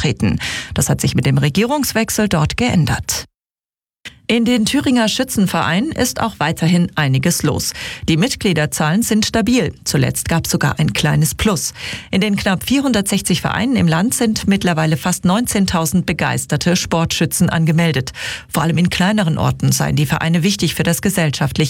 beizutreten. Das hat sich mit dem Regierungswechsel dort geändert. In den Thüringer Schützenvereinen ist auch weiterhin einiges los. Die Mitgliederzahlen sind stabil. Zuletzt gab es sogar ein kleines Plus. In den knapp 460 Vereinen im Land sind mittlerweile fast 19.000 begeisterte Sportschützen angemeldet. Vor allem in kleineren Orten seien die Vereine wichtig für das gesellschaftliche